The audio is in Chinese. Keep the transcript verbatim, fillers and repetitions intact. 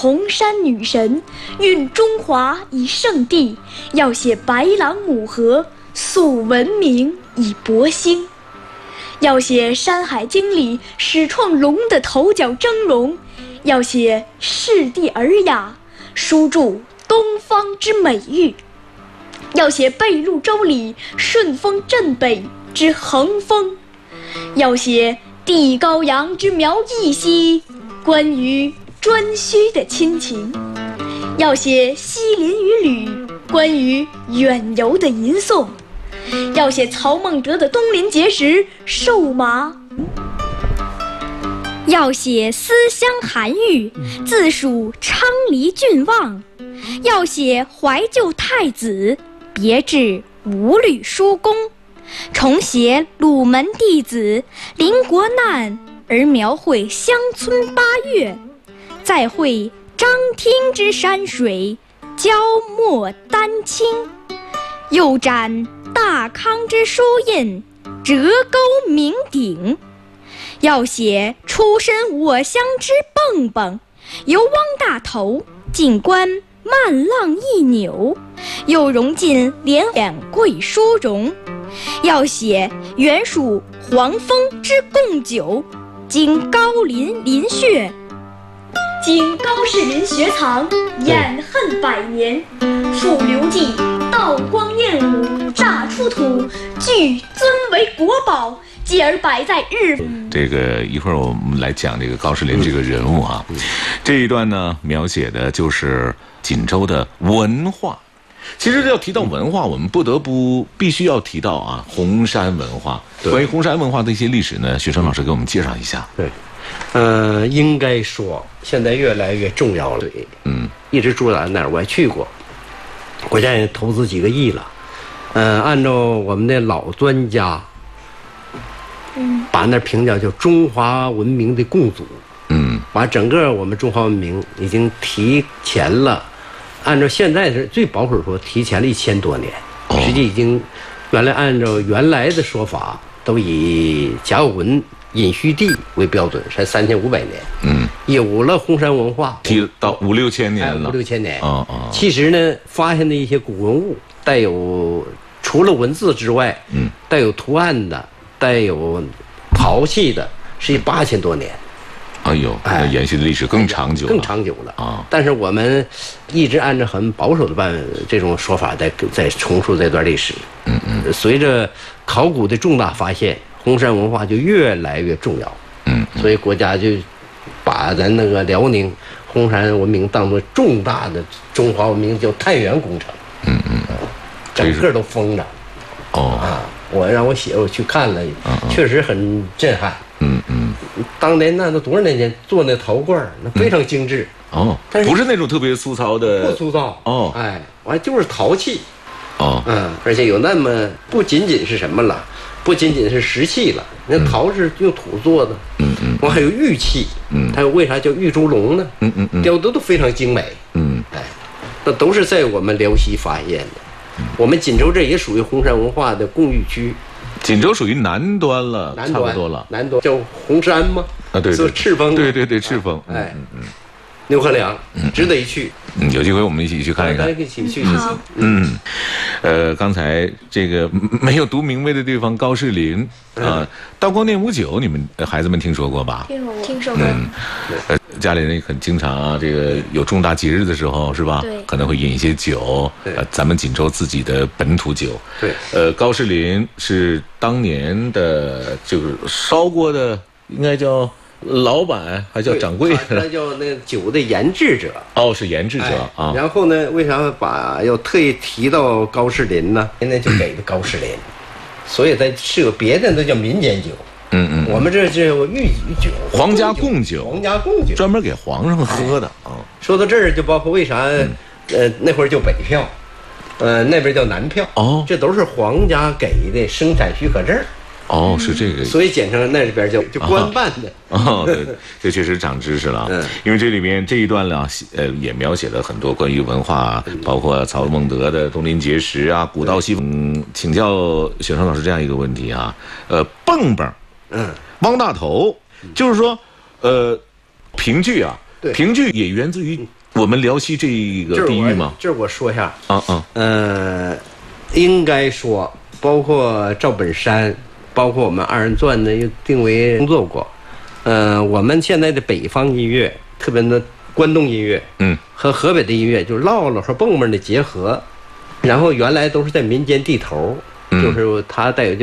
红山女神，运中华以圣地；要写白狼母河，塑文明以博兴；要写《山海经》里始创龙的头角峥嵘；要写世地尔雅，书著东方之美誉；要写贝陆州里顺风镇北之横风；要写地高阳之苗裔兮，关于颛顼的亲情；要写西林与吕，关于远游的吟诵；要写曹孟德的东临碣石，瘦马；要写思乡韩愈，自属昌黎郡望；要写怀旧太子，别致五吕叔公；重写鲁门弟子，临国难而描绘乡村八月；再绘张听之山水，焦墨丹青；又展大康之书印，折钩鸣鼎；要写出身我乡之蹦蹦，由汪大头进关慢浪一扭，又融进连两桂书容；要写原属黄蜂之贡酒，经高林林穴，经高士林学藏，掩恨百年，复留记道光彦武，乍出土，俱尊为国宝，继而摆在日。 这个一会儿我们来讲这个高士林这个人物啊，嗯、这一段呢描写的就是锦州的文化。其实要提到文化，我们不得不必须要提到啊红山文化。关于红山文化的一些历史呢，学生老师给我们介绍一下。 对，呃，应该说现在越来越重要了。对，嗯，一直住在那儿，我还去过，国家也投资几个亿了。嗯、呃，按照我们的老专家，嗯，把那评价叫中华文明的共祖。嗯，把整个我们中华文明已经提前了。按照现在是最保守说，提前了一千多年，实际已经，原来按照原来的说法，都以甲骨文殷墟地为标准，才三千五百年。嗯，有了红山文化， 提到五六千年了， 五六千年。 啊啊！ 其实呢，发现的一些古文物，带有除了文字之外，嗯，带有图案的，带有陶器的，是八千多年。 哎呦，那延续的历史更长久了， 更长久了啊！但是我们一直按照很保守的办这种说法在在重述这段历史。嗯嗯。随着考古的重大发现，红山文化就越来越重要。嗯。所以国家就把咱那个辽宁红山文明当作重大的中华文明叫探源工程。嗯嗯。整个都封着。哦。啊，我让我写，我去看了，确实很震撼。嗯嗯，当年那都多少年前做那陶罐，那非常精致、 嗯、哦，但是不是那种特别粗糙的， 不粗糙哦， 哎，完就是陶器哦， 嗯，而且有那么不仅仅是什么了，不仅仅是石器了，那陶是用土做的，嗯嗯，完还有玉器，嗯，它为啥叫玉猪龙呢？嗯嗯嗯，雕的都非常精美，嗯，哎，那都是在我们辽西发现的，嗯、我们锦州这也属于红山文化的供育区。 锦州属于南端了， 南端差不多了。 南端叫红山吗？ 啊，对， 是赤峰。 对对对，赤峰。 哎，嗯嗯，牛河梁，值得一去。 嗯，有机会我们一起去看一看。 一起去。 嗯，呃，刚才这个没有读明白的地方，高士林啊，道光念五九，你们孩子们听说过吧？ 听说过，听说过。 嗯，呃，家里人很经常啊，这个有重大节日的时候，是吧？ 对， 可能会饮一些酒，呃，咱们锦州自己的本土酒。 对， 呃，高士林是当年的，就是烧过的，应该叫老板，还叫掌柜？ 那叫那酒的研制者。 哦，是研制者、哎、啊。 然后呢，为啥把要特意提到高士林呢？现在就给的高士林，所以在是有别的那叫民间酒。嗯嗯，我们这是御酒， 皇家贡酒， 皇家贡酒， 专门给皇上喝的啊。 说到这儿，就包括为啥，嗯、呃，那会儿叫北票，呃，那边叫南票，哦，这都是皇家给的生产许可证。 哦，是这个， 所以简称那边叫就官办的。 哦，对，这确实长知识了。嗯，因为这里面这一段呢，呃，也描写了很多关于文化，包括曹孟德的东临碣石啊，古道西。嗯，请教雪生老师这样一个问题啊，呃，蹦蹦。嗯，汪大头，就是说，呃，评剧啊， 对， 评剧也源自于我们辽西这个地域吗？ 这我说一下啊啊， 呃，应该说，包括赵本山，包括我们二人转呢，又定为工作过。呃，我们现在的北方音乐，特别的关东音乐， 嗯， 和河北的音乐，就是唠唠和蹦蹦的结合，然后原来都是在民间地头，就是它带有叫